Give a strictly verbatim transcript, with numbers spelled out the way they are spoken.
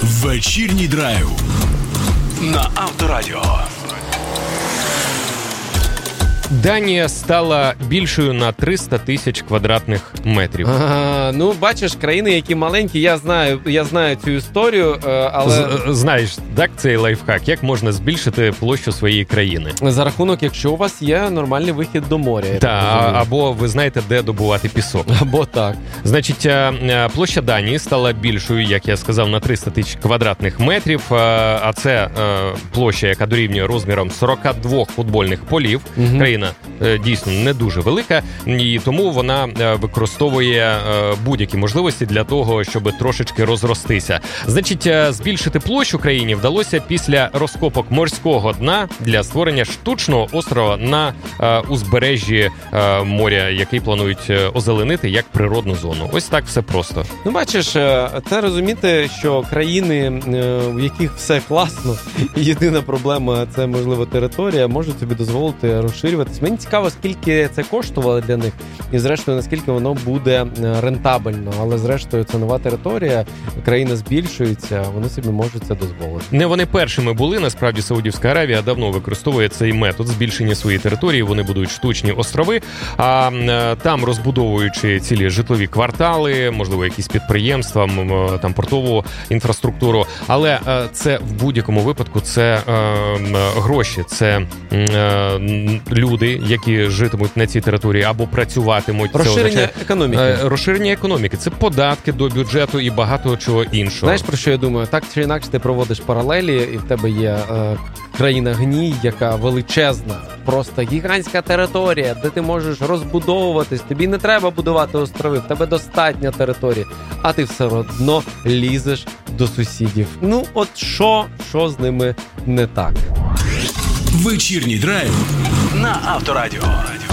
Вечірній драйв на Авторадіо. Данія стала більшою на триста тисяч квадратних метрів. А, ну, бачиш, країни, які маленькі, я знаю, я знаю цю історію, але... З, знаєш, так, цей лайфхак, як можна збільшити площу своєї країни? За рахунок, якщо у вас є нормальний вихід до моря. Так, або ви знаєте, де добувати пісок. Або так. Значить, площа Данії стала більшою, як я сказав, на триста тисяч квадратних метрів, а це площа, яка дорівнює розмірам сорок два футбольних полів. Угу. Країна дійсно не дуже велика, і тому вона використовує будь-які можливості для того, щоб трошечки розростися. Значить, збільшити площу країні вдалося після розкопок морського дна для створення штучного острова на узбережжі моря, який планують озеленити як природну зону. Ось так все просто. Ну, бачиш, це розуміти, що країни, в яких все класно, і єдина проблема – це, можливо, територія, можуть собі дозволити розширюватись. Мені цікаво, скільки це коштувало для них, і, зрештою, наскільки воно буде рентабельно. Але, зрештою, це нова територія, країна збільшується, вони собі можуть це дозволити. Не вони першими були, насправді, Саудівська Аравія давно використовує цей метод збільшення своєї території, вони будують штучні острови, а там, розбудовуючи цілі житлові квартали, можливо, якісь підприємства, там, портову інфраструктуру, але це в будь-якому випадку це гроші, це люди, які житимуть на цій території або працюватимуть. Розширення означає, економіки. Розширення економіки. Це податки до бюджету і багато чого іншого. Знаєш, про що я думаю? Так чи інакше ти проводиш паралелі, і в тебе є е, країна гній, яка величезна, просто гігантська територія, де ти можеш розбудовуватись, тобі не треба будувати острови, в тебе достатня територія, а ти все одно лізеш до сусідів. Ну, от що, що з ними не так? Вечірній драйв на Авторадіо.